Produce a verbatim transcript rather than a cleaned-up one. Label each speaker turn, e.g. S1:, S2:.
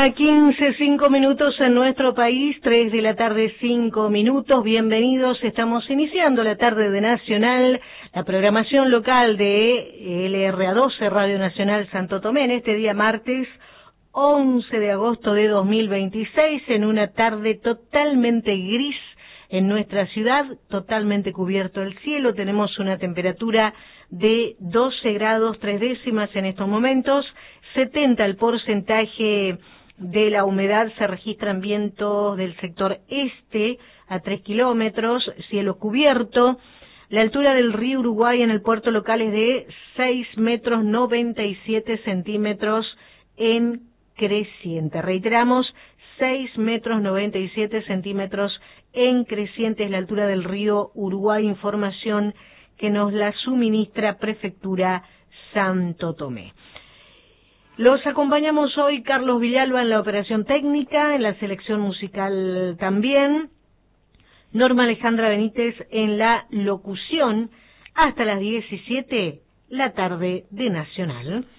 S1: Una quince, cinco minutos en nuestro país, tres de la tarde, cinco minutos. Bienvenidos, estamos iniciando la tarde de Nacional, la programación local de L R A doce, Radio Nacional Santo Tomé, en este día martes once de agosto de dos mil veintiséis, en una tarde totalmente gris en nuestra ciudad, totalmente cubierto el cielo. Tenemos una temperatura de doce grados tres décimas en estos momentos, setenta el porcentaje de la humedad, se registran vientos del sector este a tres kilómetros, cielo cubierto. La altura del río Uruguay en el puerto local es de seis metros noventa y siete centímetros en creciente. Reiteramos, seis metros noventa y siete centímetros en creciente es la altura del río Uruguay, información que nos la suministra Prefectura Santo Tomé. Los acompañamos hoy Carlos Villalba en la operación técnica, en la selección musical también, Norma Alejandra Benítez en la locución, hasta las diecisiete, la tarde de Nacional.